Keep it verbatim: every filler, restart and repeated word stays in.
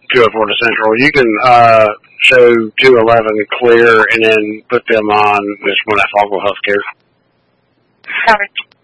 two oh four to Central. You can uh, show two eleven clear and then put them on this one at Fogwell Healthcare. Got it.